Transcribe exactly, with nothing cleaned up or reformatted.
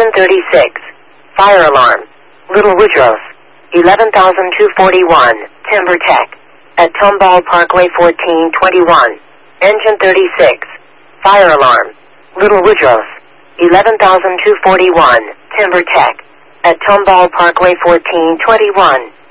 Engine thirty-six. Fire alarm. Little Woodrow's. eleven thousand two hundred forty-one. Timber Tech. At Tomball Parkway fourteen twenty-one. Engine thirty-six. Fire alarm. Little Woodrow's. eleven thousand two hundred forty-one. Timber Tech. At Tomball Parkway fourteen twenty-one.